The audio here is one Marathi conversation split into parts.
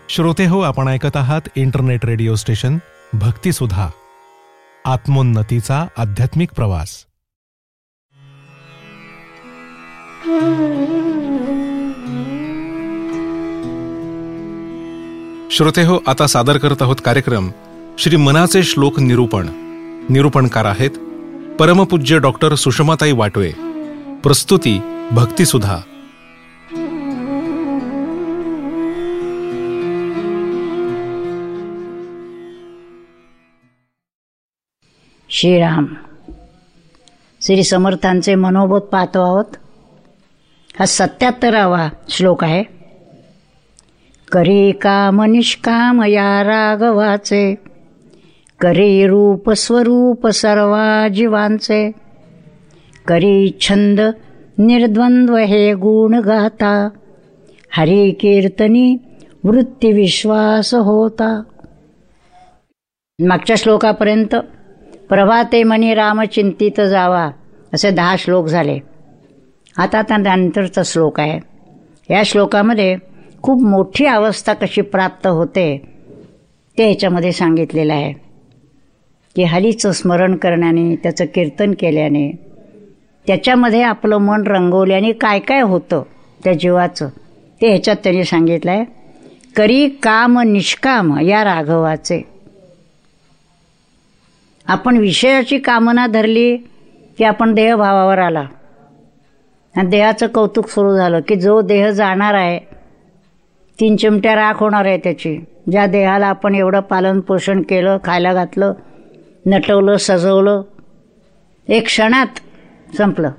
श्रोते हो, आपण ऐकत आहात इंटरनेट रेडिओ स्टेशन भक्तिसुधा, आत्मोन्नतीचा आध्यात्मिक प्रवास. श्रोते हो, आता सादर करत आहोत कार्यक्रम श्री मनाचे श्लोक निरूपण. निरूपणकार आहेत परमपूज्य डॉक्टर सुषमाताई वाटवे. प्रस्तुती भक्तिसुधा. श्रीराम. श्री समर्थांचे मनोबोध पाहतो आहोत. हा 77वा श्लोक आहे. करी काम निष्काम या राघवाचे, करी रूप स्वरूप सर्वा जीवांचे, करी छंद निर्द्वंद्व हे गुण गाता, हरी कीर्तनी वृत्ती विश्वास होता. मागच्या श्लोकापर्यंत प्रभाते मनी राम चिंतित जावा असे 10 श्लोक झाले. आता त्यानंतरचा श्लोक आहे. या श्लोकामध्ये खूप मोठी अवस्था कशी प्राप्त होते ते ह्याच्यामध्ये सांगितलेलं आहे की हरीचं स्मरण करण्याने, त्याचं कीर्तन केल्याने, त्याच्यामध्ये आपलं मन रंगवल्याने काय काय होतं त्या जीवाचं ते ह्याच्यात त्यांनी सांगितलं आहे. करी काम निष्काम या राघवाचे. आपण विषयाची कामना धरली की आपण देहभावावर आला आणि देहाचं कौतुक सुरू झालं की जो देह जाणार आहे 3 चिमट्या राख होणार आहे त्याची. ज्या देहाला आपण एवढं पालन पोषण केलं, खायला घातलं, नटवलं, सजवलं, एक क्षणात संपलं.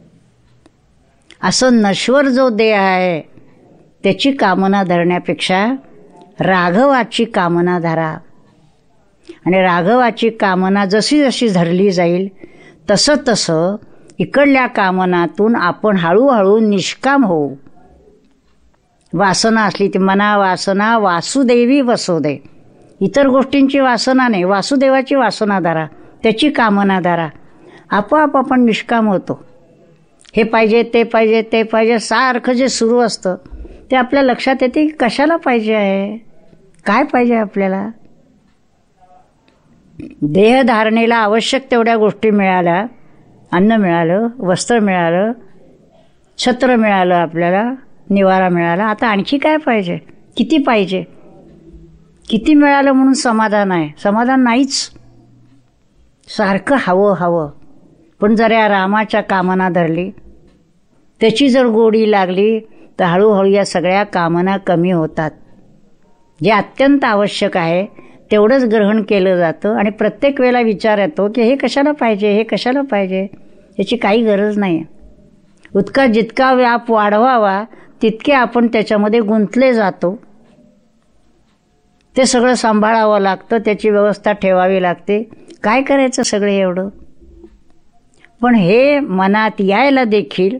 असं नश्वर जो देह आहे त्याची कामना धरण्यापेक्षा राघवाची कामना धरा. आणि राघवाची कामना जशी जशी धरली जाईल तसं तसं इकडल्या कामनातून आपण हळूहळू निष्काम होऊ. वासना असली ती मना वासना वासुदेवी वसुदे. इतर गोष्टींची वासना नाही, वासुदेवाची वासना धरा, त्याची कामना धरा. आपोआप आपण निष्काम होतो. हे पाहिजे, ते पाहिजे, ते पाहिजे सारखं जे सुरू असतं ते आपल्या लक्षात येते की कशाला पाहिजे आहे, काय पाहिजे आपल्याला. देहधारणेला आवश्यक तेवढ्या गोष्टी मिळाल्या, अन्न मिळालं, वस्त्र मिळालं, छत्र मिळालं, आपल्याला निवारा मिळाला. आता आणखी काय पाहिजे, किती पाहिजे. किती मिळालं म्हणून समाधान आहे, समाधान नाहीच. सारखं हवं हवं. पण जर या रामाच्या कामना धरली, त्याची जर गोडी लागली तर हळूहळू या सगळ्या कामना कमी होतात. जे अत्यंत आवश्यक आहे तेवढंच ग्रहण केलं जातं आणि प्रत्येक वेळेला विचार येतो की हे कशाला पाहिजे, हे कशाला पाहिजे. याची काही गरज नाही. उतका जितका व्याप वाढवावा तितके आपण त्याच्यामध्ये गुंतले जातो. ते सगळं सांभाळावं लागतं, त्याची व्यवस्था ठेवावी लागते. काय करायचं सगळं एवढं. पण हे मनात यायला देखील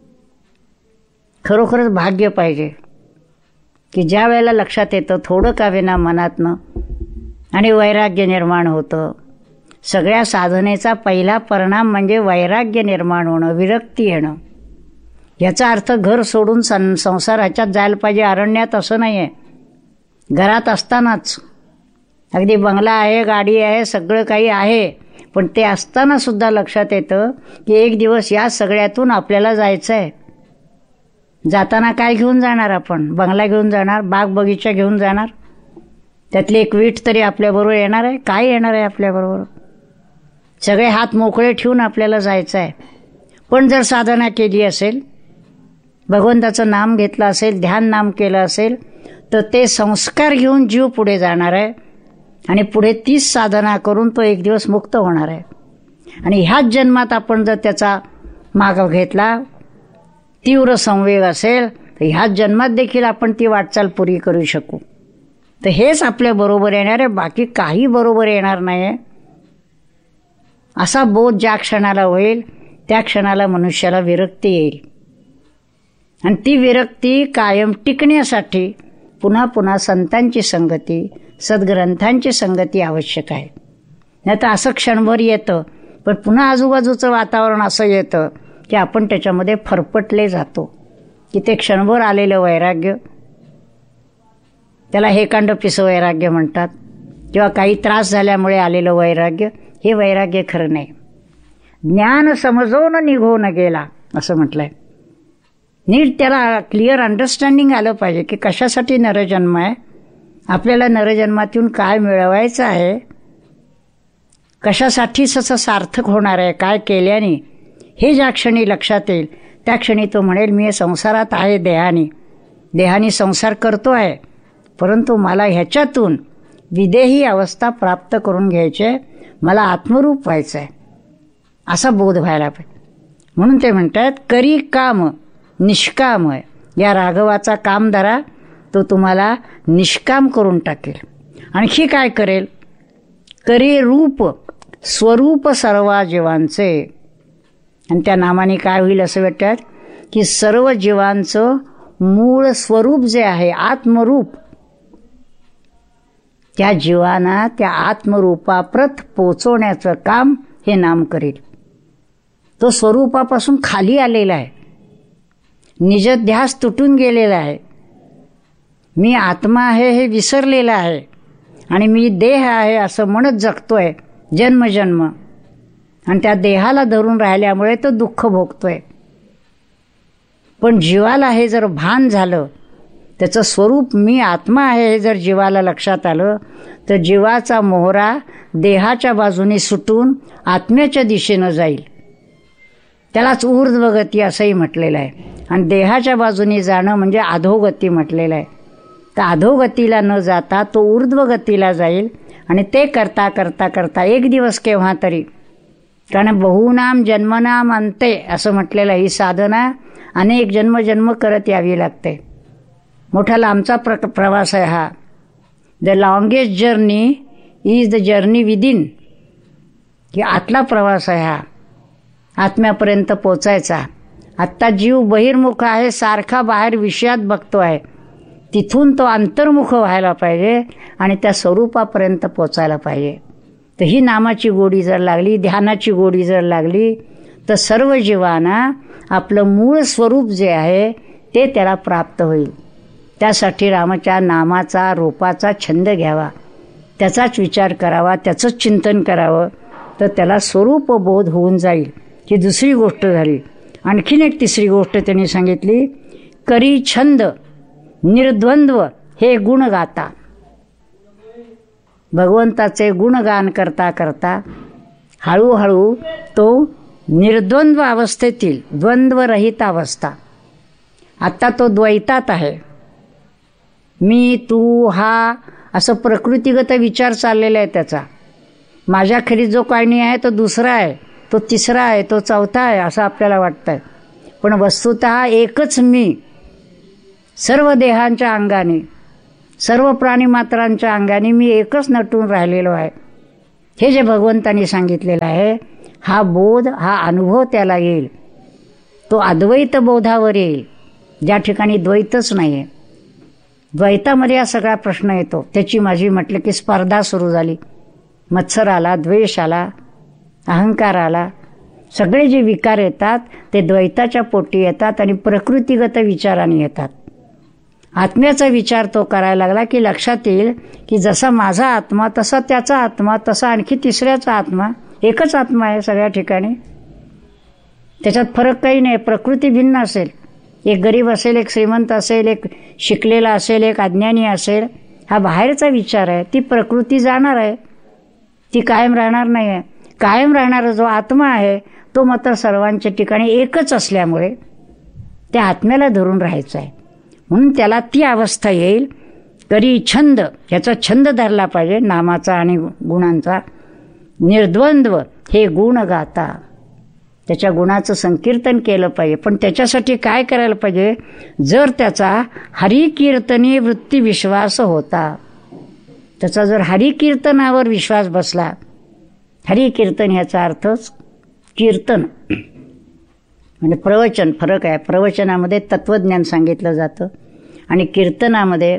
खरोखरच भाग्य पाहिजे की ज्या वेळेला लक्षात येतं थोडं का विना मनातनं आणि वैराग्य निर्माण होतं. सगळ्या साधनेचा पहिला परिणाम म्हणजे वैराग्य निर्माण होणं, विरक्ती येणं. याचा अर्थ घर सोडून संसार ह्याच्यात जायला पाहिजे, अरण्यात, असं नाही आहे. घरात असतानाच अगदी बंगला आहे, गाडी आहे, सगळं काही आहे, पण ते असताना सुद्धा लक्षात येतं की एक दिवस या सगळ्यातून आपल्याला जायचं आहे. जाताना काय घेऊन जाणार आपण? बंगला घेऊन जाणार, बाग बगीचा घेऊन जाणार, त्यातली एक वीट तरी आपल्याबरोबर येणार आहे? काय येणार आहे आपल्याबरोबर? सगळे हात मोकळे ठेवून आपल्याला जायचं आहे. पण जर साधना केली असेल, भगवंताचं नाम घेतलं असेल, ध्यान नाम केलं असेल, तर ते संस्कार घेऊन जीव पुढे जाणार आहे आणि पुढे तीच साधना करून तो एक दिवस मुक्त होणार आहे. आणि ह्याच जन्मात आपण जर त्याचा माग घेतला, तीव्र संवेग असेल, तर ह्याच जन्मात देखील आपण ती वाटचाल पुरी करू शकू. तर हेच आपल्या बरोबर येणार आहे, बाकी काही बरोबर येणार नाही आहे. असा बोध ज्या क्षणाला होईल त्या क्षणाला मनुष्याला विरक्ती येईल. आणि ती विरक्ती कायम टिकण्यासाठी पुन्हा पुन्हा संतांची संगती, सद्ग्रंथांची संगती आवश्यक आहे. नाही तर असं क्षणभर येतं, पण पुन्हा आजूबाजूचं वातावरण असं येतं की आपण त्याच्यामध्ये फरफटले जातो की ते क्षणभर आलेलं वैराग्य त्याला हेकांडपिस वैराग्य म्हणतात, किंवा काही त्रास झाल्यामुळे आलेलं वैराग्य, हे वैराग्य खरं नाही. ज्ञान समजवून निघून गेला असं म्हटलंय. नीट त्याला क्लिअर अंडरस्टँडिंग आलं पाहिजे की कशासाठी नरजन्म आहे, आपल्याला नरजन्मातून काय मिळवायचं आहे, कशासाठी असं सार्थक होणार आहे, काय केल्याने, हे ज्या क्षणी लक्षात येईल त्या क्षणी तो म्हणेल मी संसारात आहे देहाने संसार करतो आहे, परंतु मला ह्याच्यातून विदेही अवस्था प्राप्त करून घ्यायची आहे, मला आत्मरूप व्हायचं आहे, असा बोध व्हायला पाहिजे. म्हणून ते म्हणतात करी काम निष्काम. या राघवाचा काम धरा, तो तुम्हाला निष्काम करून टाकेल. आणखी काय करेल, करी रूप स्वरूप सर्व जीवांचे. आणि त्या नामाने काय होईल असं वाटतात की सर्व जीवांचं मूळ स्वरूप जे आहे आत्मरूप, त्या जीवांना त्या आत्मरूपाप्रत पोचवण्याचं काम हे नाम करेल. तो स्वरूपापासून खाली आलेला आहे, निजध्यास तुटून गेलेला आहे, मी आत्मा आहे हे विसरलेला आहे आणि मी देह आहे असं म्हणत जगतोय जन्मजन्म, आणि त्या देहाला धरून राहिल्यामुळे तो दुःख भोगतोय. पण जीवाला हे जर भान झालं, त्याचं स्वरूप मी आत्मा आहे हे जर जीवाला लक्षात आलं, तर जीवाचा मोहरा देहाच्या बाजूने सुटून आत्म्याच्या दिशेनं जाईल. त्यालाच ऊर्ध्वगती असंही म्हटलेलं आहे. आणि देहाच्या बाजूने जाणं म्हणजे अधोगती म्हटलेलं आहे. तर अधोगतीला न जाता तो ऊर्ध्वगतीला जाईल. आणि ते करता करता करता एक दिवस केव्हा तरी, कारण बहुनाम जन्मनाम अंते असं म्हटलेलं, ही साधना अनेक जन्म करत यावी लागते. मोठा लांबचा प्रवास आहे हा. The longest journey is the journey within. की आतला प्रवास आहे हा, आत्म्यापर्यंत पोचायचा. आत्ता जीव बहिर्मुख आहे, सारखा बाहेर विषयात बघतो आहे, तिथून तो अंतर्मुख व्हायला पाहिजे आणि त्या स्वरूपापर्यंत पोचायला पाहिजे. तर ही नामाची गोडी जर लागली, ध्यानाची गोडी जर लागली, तर सर्व जीवांना आपलं मूळ स्वरूप जे आहे ते त्याला प्राप्त होईल. त्यासाठी रामाच्या नामाचा रूपाचा छंद घ्यावा, त्याचाच विचार करावा, त्याचंच चिंतन करावं, तर त्याला स्वरूप बोध होऊन जाईल. ही दुसरी गोष्ट झाली. आणखीन एक तिसरी गोष्ट त्यांनी सांगितली, करी छंद निर्द्वंद्व हे गुण गाता. भगवंताचे गुणगान करता करता हळूहळू तो निर्द्वंद्व अवस्थेतील द्वंद्वरहित अवस्था, आत्ता तो द्वैतात आहे. मी तू हा असं प्रकृतीगत विचार चाललेला आहे त्याचा. माझ्याखेरीज जो काही नाही आहे तो दुसरा आहे, तो तिसरा आहे, तो चौथा आहे असं आपल्याला वाटतंय. पण वस्तुतः एकच मी, सर्व देहांच्या अंगाने, सर्व प्राणीमात्रांच्या अंगाने मी एकच नटून राहिलेलो आहे. हे जे भगवंतांनी सांगितलेलं आहे, हा बोध, हा अनुभव त्याला येईल. तो अद्वैत बोधावर येईल, ज्या ठिकाणी द्वैतच नाही आहे. द्वैतामध्ये हा सगळा प्रश्न येतो. त्याची माझी म्हटलं की स्पर्धा सुरू झाली. मत्सर आला, द्वेष आला, अहंकार आला. सगळे जे विकार येतात ते द्वैताच्या पोटी येतात आणि प्रकृतीगत विचाराने येतात. आत्म्याचा विचार तो करायला लागला की लक्षात येईल की जसा माझा आत्मा तसा त्याचा आत्मा, तसा आणखी तिसऱ्याचा आत्मा, एकच आत्मा आहे सगळ्या ठिकाणी. त्याच्यात फरक काही नाही. प्रकृती भिन्न असेल, एक गरीब असेल, एक श्रीमंत असेल, एक शिकलेला असेल, एक अज्ञानी असेल. हा बाहेरचा विचार आहे. ती प्रकृती जाणार आहे, ती कायम राहणार नाही आहे. कायम राहणारा जो आत्मा आहे तो मात्र सर्वांच्या ठिकाणी एकच असल्यामुळे त्या आत्म्याला धरून राहायचं आहे. म्हणून त्याला ती अवस्था येईल. करी छंद, याचा छंद धरला पाहिजे नामाचा आणि गुणांचा. निर्द्वंद्व हे गुण गाता, त्याच्या गुणाचं संकीर्तन केलं पाहिजे. पण त्याच्यासाठी काय करायला पाहिजे, जर त्याचा हरिकीर्तनी वृत्ती विश्वास होता, त्याचा जर हरिकीर्तनावर विश्वास बसला. हरिकीर्तन ह्याचा अर्थच कीर्तन म्हणजे प्रवचन. फरक आहे. प्रवचनामध्ये तत्वज्ञान सांगितलं जातं आणि कीर्तनामध्ये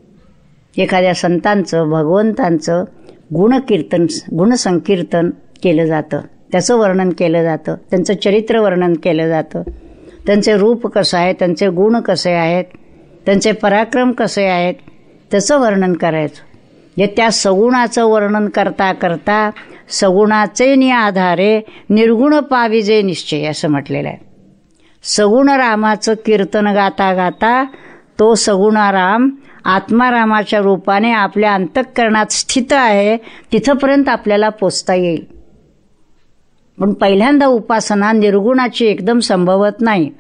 एखाद्या संतांचं, भगवंतांचं गुणकीर्तन, गुणसंकीर्तन केलं जातं. त्याचं वर्णन केलं जातं, त्यांचं चरित्र वर्णन केलं जातं, त्यांचे रूप कसं आहे, त्यांचे गुण कसे आहेत, त्यांचे पराक्रम कसे आहेत, त्याचं वर्णन करायचं. त्या सगुणाचं वर्णन करता करता सगुणाचे नि आधारे निर्गुण पाविजे निश्चय असं म्हटलेलं आहे. सगुण रामाचं कीर्तन गाता गाता तो सगुणाराम आत्मारामाच्या रूपाने आपल्या अंतःकरणात स्थित आहे, तिथंपर्यंत आपल्याला पोचता येईल. पण पहिल्यांदा उपासना निर्गुणाची एकदम संभवत नाही.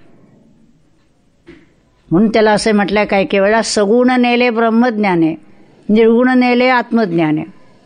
म्हणून त्याला असे म्हटलं काही वेळा सगुण नेले ब्रह्मज्ञाने, निर्गुण नेले आत्मज्ञाने.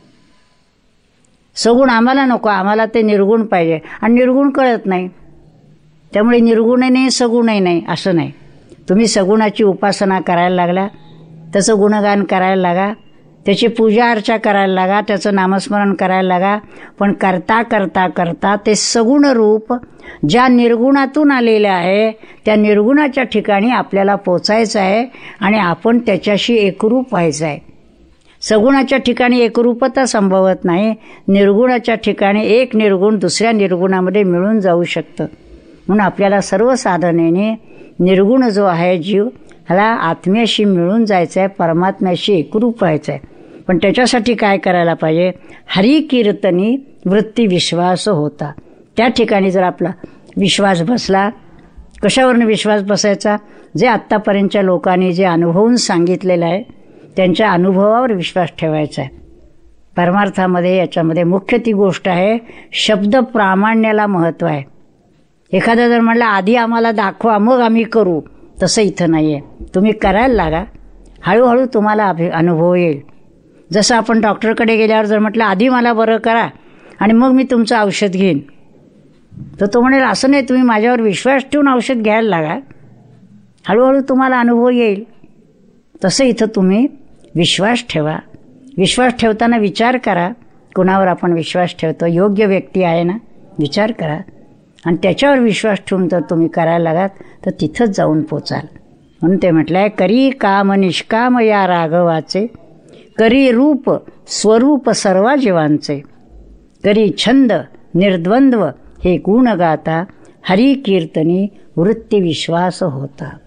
सगुण आम्हाला नको, आम्हाला ते निर्गुण पाहिजे, आणि निर्गुण कळत नाही. त्यामुळे निर्गुणही नाही सगुणही नाही असं नाही. तुम्ही सगुणाची उपासना करायला लागला, त्याचं गुणगान करायला लागा, त्याची पूजा अर्चा करायला लागा, त्याचं नामस्मरण करायला लागा. पण करता करता करता ते सगुण रूप ज्या निर्गुणातून आलेले आहे त्या निर्गुणाच्या ठिकाणी आपल्याला पोचायचं आहे आणि आपण त्याच्याशी एकरूप व्हायचं आहे. सगुणाच्या ठिकाणी एकरूपता संभवत नाही. निर्गुणाच्या ठिकाणी एक निर्गुण दुसऱ्या निर्गुणामध्ये मिळून जाऊ शकतं. म्हणून आपल्याला सर्व साधनेने निर्गुण जो आहे जीव ह्याला आत्म्याशी मिळून जायचं आहे, परमात्म्याशी एकरूप व्हायचं आहे. पण त्याच्यासाठी काय करायला पाहिजे? हरी कीर्तनी वृत्ती विश्वास होता. त्या ठिकाणी जर आपला विश्वास बसला, कशावरनं विश्वास बसायचा? जे आत्तापर्यंतच्या लोकांनी जे अनुभवून सांगितलेलं आहे त्यांच्या अनुभवावर विश्वास ठेवायचा आहे. परमार्थामध्ये याच्यामध्ये मुख्य ती गोष्ट आहे, शब्द प्रामाण्याला महत्त्व आहे. एखादा जर म्हटलं आधी आम्हाला दाखवा मग आम्ही करू, तसं इथं नाही आहे. तुम्ही करायला लागा, हळूहळू तुम्हाला अनुभव येईल. जसं आपण डॉक्टरकडे गेल्यावर जर म्हटलं आधी मला बरं करा आणि मग मी तुमचं औषध घेईन, तर तो म्हणेल असं नाही, तुम्ही माझ्यावर विश्वास ठेवून औषध घ्यायला लागा, हळूहळू तुम्हाला अनुभव येईल. तसं इथं तुम्ही विश्वास ठेवा. विश्वास ठेवताना विचार करा कुणावर आपण विश्वास ठेवतो. योग्य व्यक्ती आहे ना, विचार करा आणि त्याच्यावर विश्वास ठेवून जर तुम्ही करायला लागात तर तिथंच जाऊन पोचाल. म्हणून ते म्हटलं आहे, करी काम निष्काम या राघवाचे, करी रूप स्वरूप सर्वा जीवांचे, करी छंद निर्द्वंद्व हे गुण गाता, हरी कीर्तनी वृत्ती विश्वास होता.